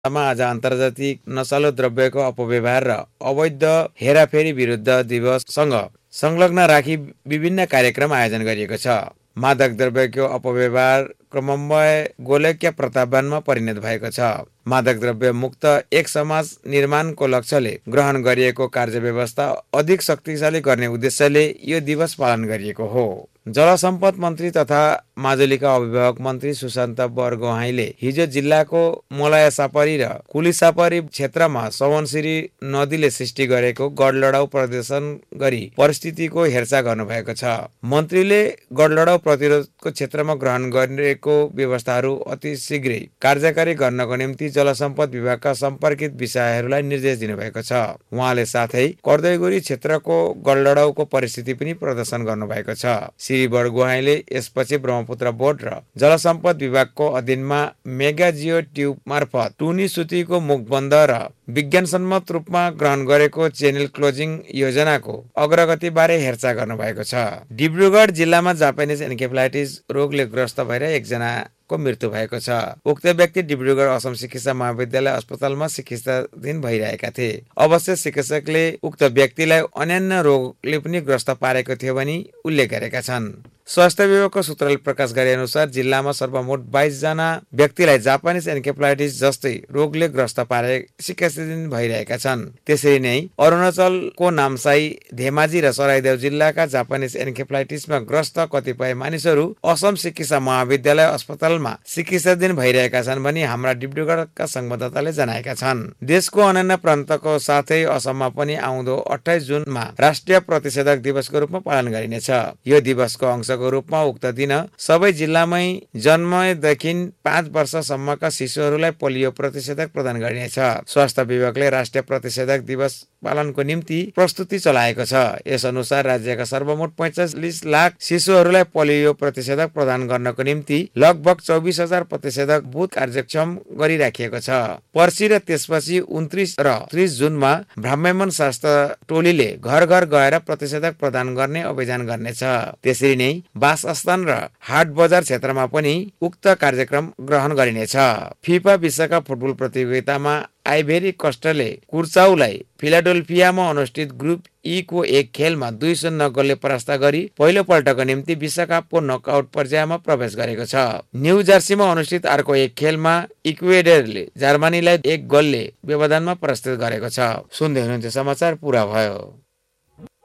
मा आज अन्तर्जातिक नशालु द्रव्यको अपव्यवहार र अवैध हेराफेरी विरुद्ध दिवससँग संलग्न राखी विभिन्न कार्यक्रम आयोजन गरिएको छ। मादक द्रव्यको अपव्यवहार क्रमन्वय गोलकीय प्रत्याह्वानमा परिणत भएको छ। मादक द्रव्य मुक्त एक समाज निर्माणको लक्ष्यले ग्रहण गरिएको कार्यव्यवस्था अधिक शक्तिशाली गर्ने उद्देश्यले यो दिवस पालन गरिएको हो। जलसम्पद मन्त्री तथा माजुलीका अभिभावक मन्त्री सुशान्त बरगोहाईले हिजो जिल्लाको मलायासापरी र कुलिसापरी क्षेत्रमा सवनसिरी नदीले सृष्टि गरेको गढलडाउ प्रदर्शन गरी परिस्थितिको हेरचाह गर्नुभएको छ। मन्त्रीले गढलडाउ प्रतिरोधको क्षेत्रमा ग्रहण गरिएको व्यवस्थाहरू अति शीघ्रै कार्यकारी गर्नको निम्ति जलसम्पद विभागका सम्पर्कित विषयहरूलाई निर्देश दिनुभएको छ। उहाँले साथै कर्दैगुरी क्षेत्रको गढलडाउको परिस्थिति पनि प्रदर्शन गर्नुभएको छ। श्री बरगोहाईले यसपछि ब्रह्मपुत्र बोर्ड र जलसम्पद विभागको अधीनमा मेगा जियो ट्युब मार्फत टुनी सुतीको मुखबन्ध र विज्ञानसम्मत रूपमा ग्रहण गरेको चेनेल क्लोजिङ योजनाको अग्रगति बारे हेरचाह गर्नुभएको छ। डिब्रुगढ जिल्लामा जापानिज एन्केफलाइटिस रोगले ग्रस्त भएर एकजनाको मृत्यु भएको छ। उक्त व्यक्ति डिब्रुगढ असम चिकित्सा महाविद्यालय अस्पतालमा चिकित्साधीन भइरहेका थिए। अवश्य चिकित्सकले उक्त व्यक्तिलाई अन्यान्य रोगले पनि ग्रस्त पारेको थियो भनी उल्लेख गरेका छन्। स्वास्थ्य विभागको सूत्रले प्रकाश गरे अनुसार जिल्लामा सर्वमोट 22 जना व्यक्तिलाई जापानिज एन्केफलाइटिस जस्तै रोगले ग्रस्त पारे चिकित्साधीन भइरहेका छन्। त्यसरी नै अरुणाचलको नामसाई, धेमाजी र सराइदेव जिल्लाका जापानिज एन्केफलाइटिसमा ग्रस्त कतिपय मानिसहरू असम चिकित्सा महाविद्यालय अस्पतालमा चिकित्साधीन भइरहेका छन् भनी हाम्रा डिब्रुगढका संवाददाताले जनाएका छन्। देशको अन्य प्रान्तको साथै असममा पनि आउँदो 28 जुनमा राष्ट्रिय प्रतिषेधक दिवसको रूपमा पालन गरिनेछ। यो दिवसको अंशको रूपमा उक्त दिन सबै जिल्लामै जन्मदेखि 5 वर्षसम्मका शिशुहरूलाई पोलियो प्रतिषेधक प्रदान गरिनेछ। स्वास्थ्य विभागले राष्ट्रिय प्रतिषेधक दिवस पालनको निम्ति प्रस्तुति चलाएको छ। यस अनुसार राज्यका सर्वमोट 45 लाख शिशुहरूलाई पोलियो प्रतिषेधक प्रदान गर्नको निम्ति लगभग 24,000 प्रतिषेधक बुथ कार्यक्षम गरिराखिएको छ। पर्सि र त्यसपछि 29 र 30 जुनमा भ्राम्यमाण स्वास्थ्य टोलीले घर घर गएर प्रतिषेधक प्रदान गर्ने अभियान गर्नेछ। त्यसरी नै वासस्थान र हाट बजार क्षेत्रमा पनि उक्त कार्यक्रम ग्रहण गरिनेछ। फिफा विश्वकप फुटबल प्रतियोगितामा आइभेरी कोस्टले कुर्चाउलाई फिलाडेल्फियामा अनुष्ठित ग्रुप ई को एक खेलमा 2-0 गोलले परास्त गरी पहिलो पल्टको निम्ति विश्वकपको नकआउट पर्यायमा प्रवेश गरेको छ। न्यू जर्सीमा अनुष्ठित अर्को एक खेलमा इक्वेडरले जर्मनीलाई 1 गोलले व्यवधानमा परास्त गरेको छ। सुन्दै हुनुहुन्थ्यो समाचार पुरा भयो।